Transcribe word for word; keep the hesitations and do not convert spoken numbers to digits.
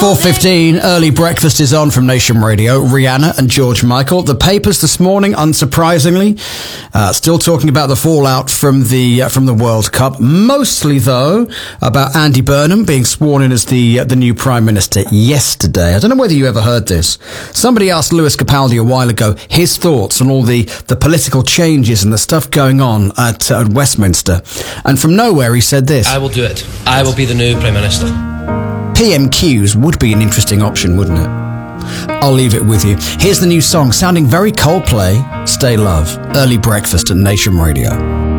four fifteen, early breakfast is on from Nation Radio. Rihanna and George Michael. The papers this morning, unsurprisingly, uh, still talking about the fallout from the uh, from the World Cup. Mostly, though, about Andy Burnham being sworn in as the uh, the new Prime Minister yesterday. I don't know whether you ever heard this. Somebody asked Lewis Capaldi a while ago his thoughts on all the, the political changes and the stuff going on at, uh, at Westminster. And from nowhere, he said this. I will do it. I will be the new Prime Minister. P M Qs would be an interesting option, wouldn't it? I'll leave it with you. Here's the new song, sounding very Coldplay, Stay Love. Early breakfast at Nation Radio.